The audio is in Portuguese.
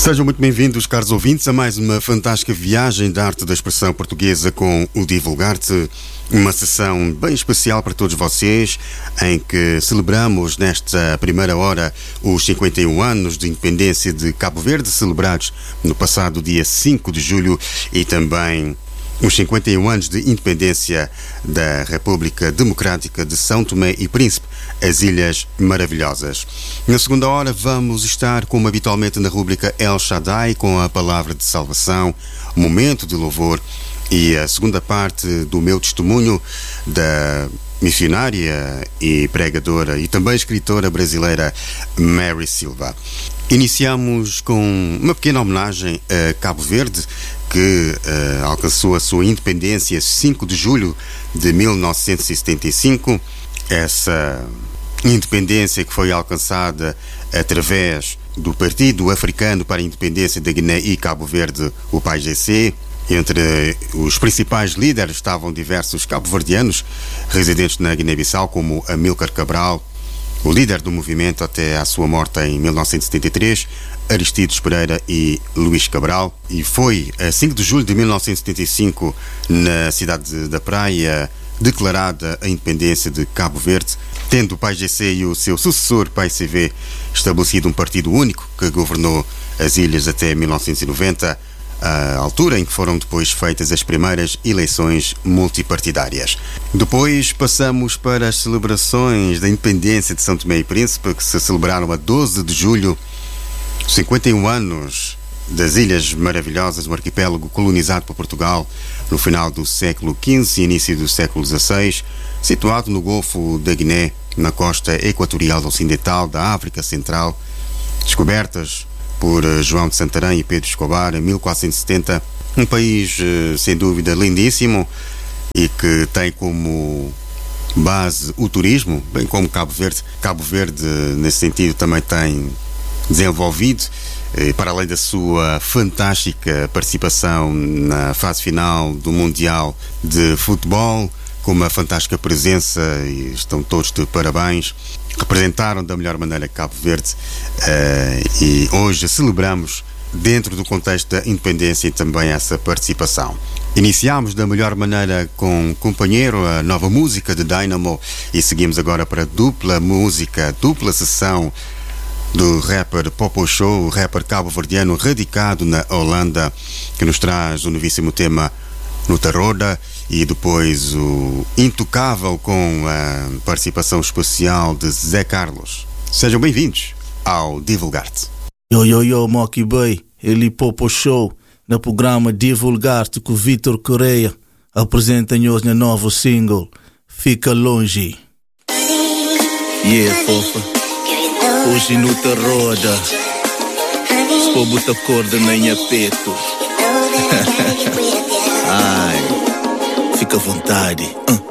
Sejam muito bem-vindos, caros ouvintes, a mais uma fantástica viagem da arte da expressão portuguesa com o Divulgar-te. Uma sessão bem especial para todos vocês, em que celebramos nesta primeira hora os 51 anos de independência de Cabo Verde, celebrados no passado dia 5 de julho, e também os 51 anos de independência da República Democrática de São Tomé e Príncipe, as Ilhas Maravilhosas. Na segunda hora vamos estar, como habitualmente na rúbrica El Shaddai, com a palavra de salvação, momento de louvor, e a segunda parte do meu testemunho da missionária e pregadora e também escritora brasileira Mary Silva. Iniciamos com uma pequena homenagem a Cabo Verde, que alcançou a sua independência 5 de julho de 1975. Essa independência que foi alcançada através do Partido Africano para a Independência da Guiné e Cabo Verde, o PAIGC. Entre os principais líderes estavam diversos cabo-verdianos residentes na Guiné-Bissau, como Amílcar Cabral, o líder do movimento até à sua morte em 1973, Aristides Pereira e Luís Cabral. E foi a 5 de julho de 1975, na cidade da Praia, declarada a independência de Cabo Verde, tendo o PAIGC e o seu sucessor, PAICV, estabelecido um partido único que governou as ilhas até 1990, a altura em que foram depois feitas as primeiras eleições multipartidárias. Depois passamos para as celebrações da independência de São Tomé e Príncipe, que se celebraram a 12 de julho, 51 anos das Ilhas Maravilhosas, um arquipélago colonizado por Portugal no final do século XV e início do século XVI, situado no Golfo da Guiné, na costa equatorial ocidental da África Central, descobertas por João de Santarém e Pedro Escobar em 1470, um país sem dúvida lindíssimo e que tem como base o turismo, bem como Cabo Verde. Cabo Verde, nesse sentido, também tem desenvolvido, para além da sua fantástica participação na fase final do Mundial de Futebol, com uma fantástica presença, e estão todos de parabéns. Representaram da melhor maneira Cabo Verde, e hoje celebramos, dentro do contexto da independência, também essa participação. Iniciámos da melhor maneira com Companheiro, a nova música de Dynamo, e seguimos agora para dupla música, dupla sessão do rapper Popo Show, o rapper cabo-verdiano radicado na Holanda, que nos traz o novíssimo tema Nuta Roda, e depois o Intocável com a participação especial de Zé Carlos. Sejam bem-vindos ao Divulgar-te. Yo, Moki Boy, ele Popo Show, no programa Divulgar-te com Vitor Correia, apresenta-nos na novo single Fica Longe. Fofa, hoje Nuta Roda, se for botar corda na minha peto. Ai, fica à vontade.